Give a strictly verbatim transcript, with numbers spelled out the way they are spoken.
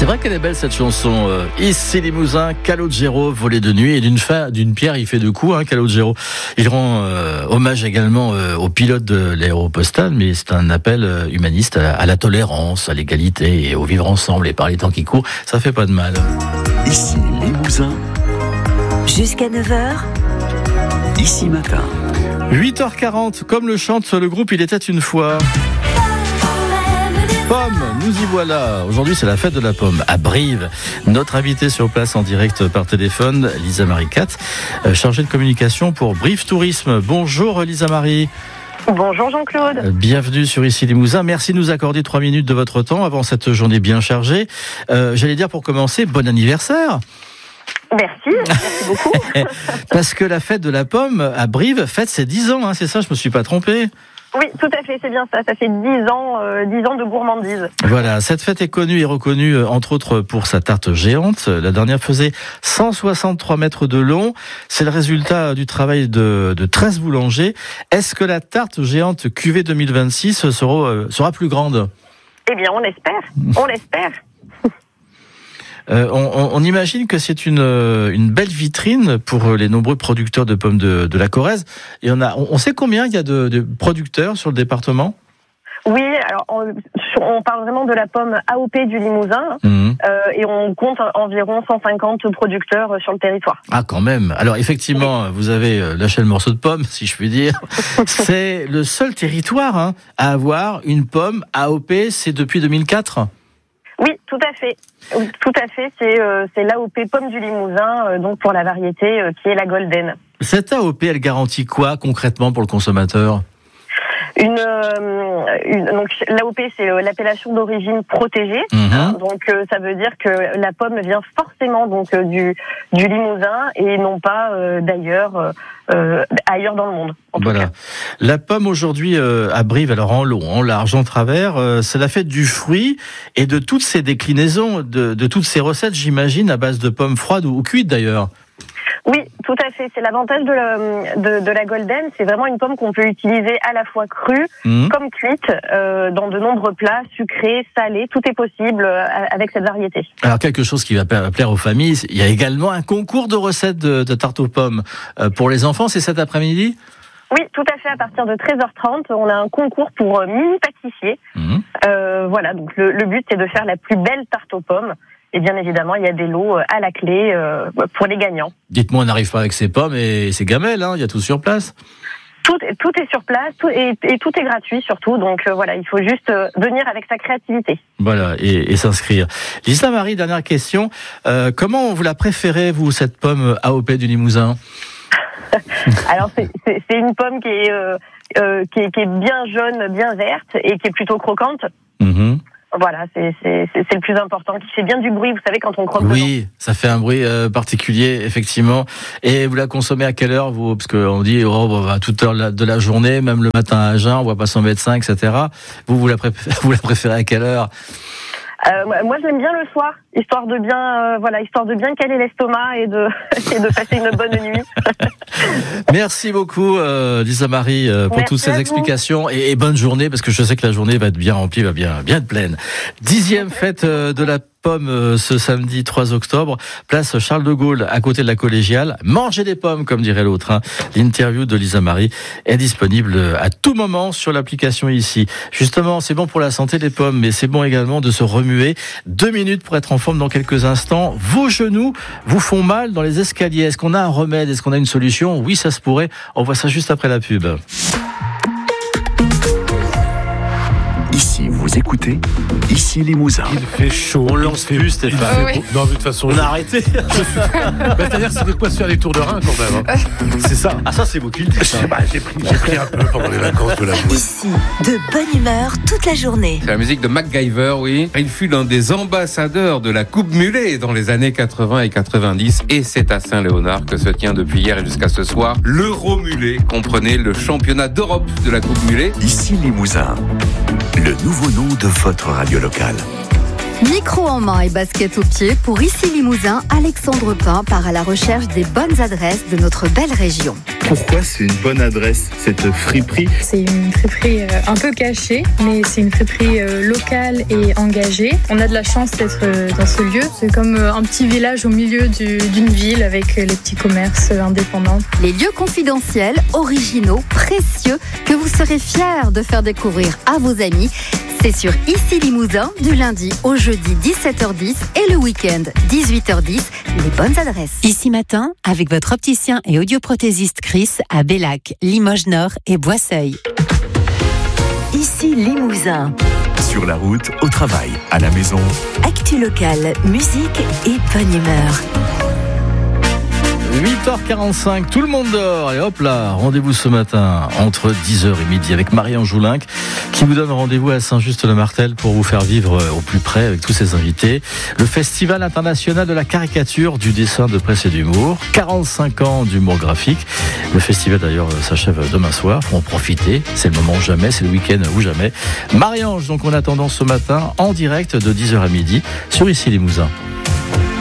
C'est vrai qu'elle est belle cette chanson. Euh, ici Limousin, Calogero, volé de nuit, et d'une, fa- d'une pierre il fait deux coups, hein, Calogero. Il rend euh, hommage également euh, aux pilotes de l'aéropostale, mais c'est un appel euh, humaniste à la, à la tolérance, à l'égalité et au vivre ensemble. Et par les temps qui courent, ça fait pas de mal. Ici Limousin, jusqu'à neuf heures. Ici Matin. huit heures quarante, comme le chante le groupe Il était une fois. Pomme, nous y voilà. Aujourd'hui, c'est la fête de la pomme à Brive. Notre invitée sur place en direct par téléphone, Lisa Marie Katz, euh, chargée de communication pour Brive Tourisme. Bonjour Lisa Marie. Bonjour Jean-Claude. Euh, bienvenue sur Ici Limousin. Merci de nous accorder trois minutes de votre temps avant cette journée bien chargée. Euh, j'allais dire pour commencer, bon anniversaire. Merci, merci beaucoup. Parce que la fête de la pomme à Brive fête ses dix ans, hein, c'est ça, je me suis pas trompé. Oui, tout à fait, c'est bien ça. Ça fait dix ans, euh, dix ans de gourmandise. Voilà, cette fête est connue et reconnue, euh, entre autres, pour sa tarte géante. La dernière faisait cent soixante-trois mètres de long. C'est le résultat du travail de, de treize boulangers. Est-ce que la tarte géante Q V deux mille vingt-six sera, euh, sera plus grande ? Eh bien, on l'espère, on l'espère. Euh, on, on, on imagine que c'est une, une belle vitrine pour les nombreux producteurs de pommes de, de la Corrèze. Et on, a, on, on sait combien il y a de, de producteurs sur le département ? Oui, alors on, on parle vraiment de la pomme A O P du Limousin, mmh. euh, et on compte environ cent cinquante producteurs sur le territoire. Ah, quand même. Alors effectivement, vous avez lâché le morceau de pomme, si je puis dire. C'est le seul territoire hein, à avoir une pomme A O P, c'est depuis deux mille quatre ? Oui, tout à fait. Tout à fait, c'est, euh, c'est l'A O P pomme du Limousin, euh, donc pour la variété euh, qui est la Golden. Cette A O P, elle garantit quoi concrètement pour le consommateur ? Une, euh, une donc l'A O P c'est l'appellation d'origine protégée, mmh. hein, donc euh, ça veut dire que la pomme vient forcément donc euh, du du Limousin et non pas euh, d'ailleurs euh, ailleurs dans le monde. En voilà. Tout cas. La pomme aujourd'hui euh, à Brive, alors en long, en large, en travers, euh, c'est la fête du fruit et de toutes ces déclinaisons, de, de toutes ces recettes, j'imagine, à base de pommes froides ou, ou cuites d'ailleurs. Oui, tout à fait. C'est l'avantage de la, de, de la Golden. C'est vraiment une pomme qu'on peut utiliser à la fois crue mmh. comme cuite euh, dans de nombreux plats, sucrés, salés. Tout est possible euh, avec cette variété. Alors, quelque chose qui va plaire aux familles, il y a également un concours de recettes de, de tarte aux pommes euh, pour les enfants. C'est cet après-midi ? Oui, tout à fait. À partir de treize heures trente, on a un concours pour euh, mini-pâtissiers. Mmh. Euh, voilà, donc le, le but, c'est de faire la plus belle tarte aux pommes. Et bien évidemment, il y a des lots à la clé euh, pour les gagnants. Dites-moi, on n'arrive pas avec ses pommes et ses gamelles, hein, il y a tout sur place. Tout, tout est sur place tout, et, et tout est gratuit surtout. Donc euh, voilà, il faut juste euh, venir avec sa créativité. Voilà, et, et s'inscrire. Lisa Marie, dernière question. Euh, comment vous la préférez, vous, cette pomme A O P du Limousin ? Alors, c'est, c'est, c'est une pomme qui est, euh, euh, qui, est, qui est bien jaune, bien verte et qui est plutôt croquante. Mmh. Voilà, c'est, c'est, c'est, c'est le plus important, qui fait bien du bruit, vous savez, quand on croque dedans. Oui, ça fait un bruit euh, particulier, effectivement. Et vous la consommez à quelle heure, vous ? Parce qu'on dit, oh, à toute heure de la journée, même le matin à jeun, on voit pas son médecin, et cetera. Vous, vous la, préférez, vous la préférez à quelle heure ? Euh, moi, je l'aime bien le soir, histoire de bien, euh, voilà, histoire de bien caler l'estomac et de et de passer une bonne nuit. Merci beaucoup, euh, Lisa Marie, euh, pour Merci toutes ces explications et, et bonne journée, parce que je sais que la journée va être bien remplie, va bien, bien être pleine. Dixième fête euh, de la pomme euh, ce samedi trois octobre, place Charles de Gaulle, à côté de la collégiale. Mangez des pommes, comme dirait l'autre. Hein. L'interview de Lisa Marie est disponible à tout moment sur l'application ici. Justement, c'est bon pour la santé les pommes, mais c'est bon également de se remuer. Deux minutes pour être en forme dans quelques instants. Vos genoux vous font mal dans les escaliers. Est-ce qu'on a un remède ? Est-ce qu'on a une solution ? Oui, ça se pourrait. On voit ça juste après la pub. Ici, vous écoutez Ici Limousin. Il fait chaud. On lance plus, Stéphane. Ah, oui. Non, mais de toute façon, on je... a arrêté. Je suis... bah, c'est-à-dire, c'est de quoi se faire des tours de rein quand même. Hein. C'est ça. Ah, ça, c'est vous qui le dites. Bah, j'ai pris, j'ai pris un peu pendant les vacances de la journée. Ici, de bonne humeur toute la journée. C'est la musique de MacGyver, oui. Il fut l'un des ambassadeurs de la Coupe Mulet dans les années quatre-vingts et quatre-vingt-dix. Et c'est à Saint-Léonard que se tient depuis hier et jusqu'à ce soir l'Euro Mulet. Comprenez, le championnat d'Europe de la Coupe Mulet. Ici Limousin, le nouveau nom de votre radio locale. Micro en main et basket au pied, pour Ici Limousin, Alexandre Pin part à la recherche des bonnes adresses de notre belle région. Pourquoi c'est une bonne adresse, cette friperie ? C'est une friperie euh, un peu cachée, mais c'est une friperie euh, locale et engagée. On a de la chance d'être euh, dans ce lieu. C'est comme euh, un petit village au milieu du, d'une ville avec euh, les petits commerces euh, indépendants. Les lieux confidentiels, originaux, précieux, que vous serez fiers de faire découvrir à vos amis. C'est sur Ici Limousin, du lundi au jeudi dix-sept heures dix et le week-end dix-huit heures dix. Les bonnes adresses. Ici Matin, avec votre opticien et audioprothésiste Chris à Bellac, Limoges Nord et Boisseuil. Ici Limousin. Sur la route, au travail, à la maison. Actu locale, musique et bonne humeur. huit heures quarante-cinq, tout le monde dort et hop là, rendez-vous ce matin entre dix heures et midi avec Marianne Joulinck qui vous donne rendez-vous à Saint-Just-le-Martel pour vous faire vivre au plus près avec tous ses invités. Le Festival international de la caricature, du dessin, de presse et d'humour, quarante-cinq ans d'humour graphique. Le festival d'ailleurs s'achève demain soir, faut en profiter, c'est le moment ou jamais, c'est le week-end ou jamais. Marianne, donc en attendant ce matin en direct de dix heures à midi sur Ici Limousin.